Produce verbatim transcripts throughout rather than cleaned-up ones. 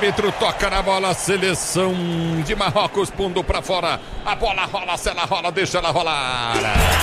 árbitro toca na bola, seleção de Marrocos, pondo pra fora. A bola rola, se ela rola, deixa ela rolar.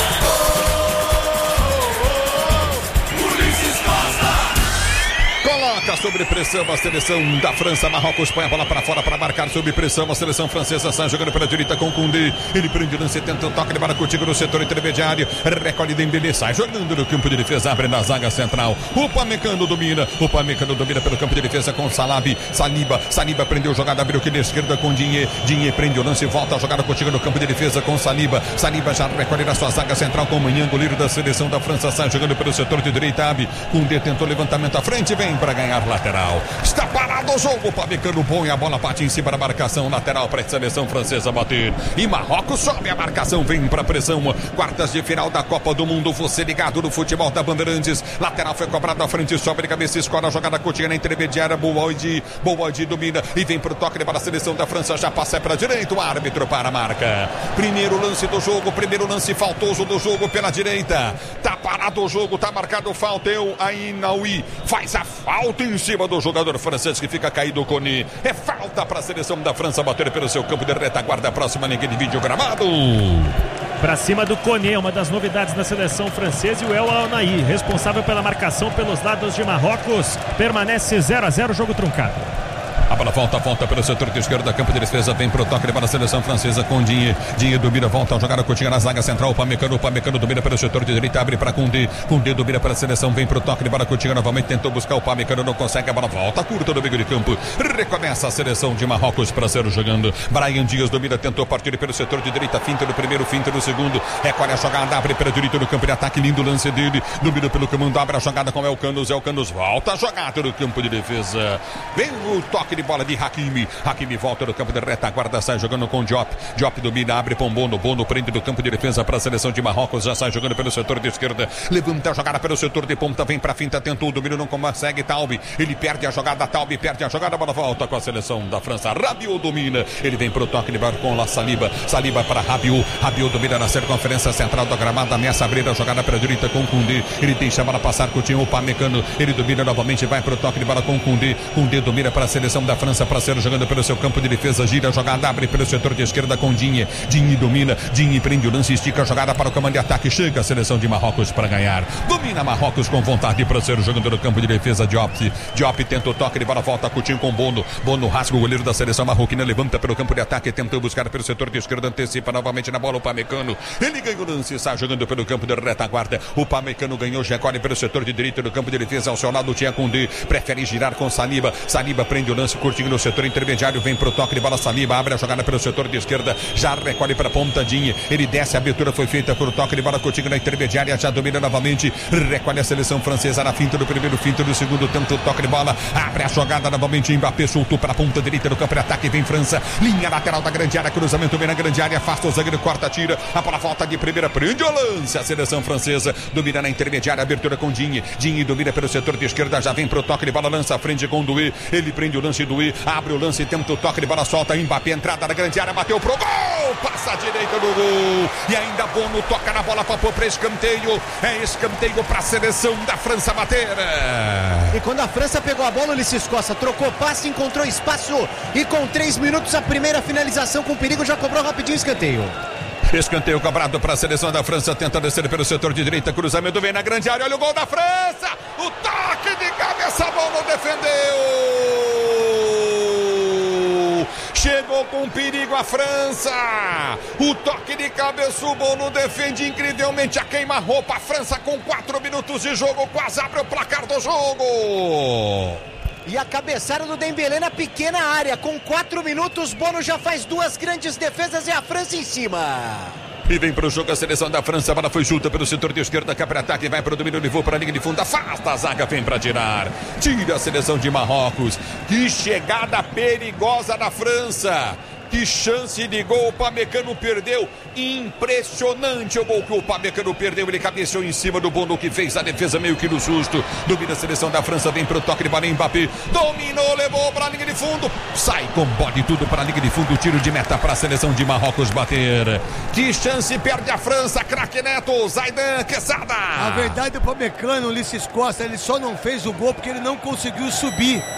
Coloca sobre pressão a seleção da França. Marrocos põe a bola para fora para marcar sob pressão. A seleção francesa sai jogando pela direita com Koundé. Ele prende o lance, tenta o toque de bola contigo no setor intermediário. Recolhe Dembélé, sai jogando no campo de defesa. Abre na zaga central. O Upamecano domina. O Upamecano domina pelo campo de defesa com Salabi. Saliba. Saliba prendeu jogada, abriu aqui na esquerda com Digne. Digne prende o lance, volta a jogada contigo no campo de defesa com Saliba. Saliba já recolhe na sua zaga central com Manhã, goleiro da seleção da França. Sai jogando pelo setor de direita. Abre. Koundé tentou levantamento à frente. Vem para ganhar lateral. Está parado o jogo. O Upamecano põe a bola, bate em cima da marcação lateral para a seleção francesa bater. E Marrocos sobe a marcação, vem para pressão. Quartas de final da Copa do Mundo. Você ligado no futebol da Bandeirantes. Lateral foi cobrado à frente, sobe de cabeça, escola a jogada curtinha na intermediária. Boaldi, Boaldi domina e vem para o toque para a seleção da França. Já passa para a direita. O árbitro para a marca. Primeiro lance do jogo, primeiro lance faltoso do jogo pela direita. Tá parado o jogo, tá marcado falta. Eu, Ainaoui faz a falta em cima do jogador francês que fica caído. Coni. É falta para a seleção da França bater pelo seu campo de retaguarda. Próxima linha de vídeo gramado. Para cima do Koné, uma das novidades na seleção francesa, e o El Aounai, responsável pela marcação pelos lados de Marrocos, permanece zero a zero, jogo truncado. A bola volta, volta pelo setor de esquerda, campo de defesa, vem pro toque para a seleção francesa com Digne. Digne domina, volta a jogar a curtinha na zaga central. O Upamecano, o Upamecano domina pelo setor de direita, abre para Koundé. Koundé domina para a seleção, vem pro toque para a curtinha novamente, tentou buscar o Upamecano, não consegue, a bola volta curta no meio de campo. Recomeça a seleção de Marrocos para ser jogando. Brahim Dias domina, tentou partir pelo setor de direita, finta no primeiro, finta no segundo. Recolhe a jogada, abre pela direita no campo de ataque, lindo lance dele. Domina pelo comando, abre a jogada com El Canos. El Canos volta a jogada no campo de defesa. Vem o toque de bola de Hakimi. Hakimi volta no campo de retaguarda, sai jogando com Diop. Diop domina, abre para um Bono. Bono prende do campo de defesa para a seleção de Marrocos. Já sai jogando pelo setor de esquerda. Levanta a jogada pelo setor de ponta. Vem para a finta, tentou o domínio, não consegue. Taube. Ele perde a jogada. Taube perde a jogada. A bola volta com a seleção da França. Rabiot domina. Ele vem para o toque de bola com La Saliba. Saliba para Rabiot. Rabiot domina na circunferência central da gramada. Ameaça abrir a jogada para a direita com Koundé. Ele deixa a bola passar com o Tinho Upamecano. Ele domina novamente. Vai para o toque de bola com Koundé. Koundé domina para a seleção da França para ser jogando pelo seu campo de defesa, gira a jogada, abre pelo setor de esquerda com Digne. Digne domina, Digne prende o lance, estica a jogada para o comando de ataque, chega a seleção de Marrocos para ganhar. Domina Marrocos com vontade para ser jogando no campo de defesa. Diop, Diop tenta o toque de bola, volta Coutinho com Bono. Bono rasga o goleiro da seleção marroquina, levanta pelo campo de ataque, tentou buscar pelo setor de esquerda, antecipa novamente na bola o Upamecano. Ele ganha o lance, sai jogando pelo campo de retaguarda. O Upamecano ganhou, recolhe pelo setor de direita do campo de defesa, ao seu lado tinha Koundé, prefere girar com Saliba. Saliba prende o lance, curtinho no setor intermediário, vem pro toque de bola Saliba, abre a jogada pelo setor de esquerda, já recolhe para a pontadinha, ele desce, a abertura foi feita por toque de bola contigo na intermediária, já domina novamente, recolhe a seleção francesa na finta do primeiro, finta do segundo, tanto toque de bola, abre a jogada novamente, Mbappé soltou para a ponta direita do campo de ataque, vem França, linha lateral da grande área, cruzamento bem na grande área, afasta o zagueiro, corta, tira, a bola volta de primeira, prende o lance, a seleção francesa domina na intermediária, abertura com Digne, Digne domina pelo setor de esquerda, já vem pro toque de bola, lança a frente com Doué, ele prende o lance Doué, abre o lance, tenta o toque de bola, solta, Mbappé, entrada na grande área, bateu pro gol, passa a direita do gol, e ainda Bono toca na bola para pôr para escanteio, é escanteio para a seleção da França bater. E quando a França pegou a bola, Ulisses Costa trocou passe, encontrou espaço, e com três minutos a primeira finalização com perigo, já cobrou rapidinho o escanteio. Escanteio cobrado para a seleção da França, tenta descer pelo setor de direita, cruzamento vem na grande área, olha o gol da França, o toque de cabeça, Bono defendeu. Chegou com perigo a França. O toque de cabeça, o Bono defende incrivelmente a queima-roupa. A França com quatro minutos de jogo quase abre o placar do jogo. E a cabeçada do Dembélé na pequena área. Com quatro minutos, Bono já faz duas grandes defesas e a França em cima. E vem para o jogo a seleção da França, a bola foi junta pelo setor de esquerda, cá para ataque, vai para o domínio, levou para a linha de fundo, afasta a zaga, vem para tirar, tira a seleção de Marrocos, que chegada perigosa da França, que chance de gol, o Upamecano perdeu, impressionante o gol que o Upamecano perdeu, ele cabeceou em cima do Bono que fez a defesa meio que no susto, domina a seleção da França, vem para o toque de bola, Mbappé, dominou, levou para a linha de fundo, sai com bode tudo para a linha de fundo, tiro de meta para a seleção de Marrocos bater, que chance perde a França, craque Neto, Zaidan Quesada. A verdade, o Upamecano, Ulisses Costa, ele só não fez o gol porque ele não conseguiu subir.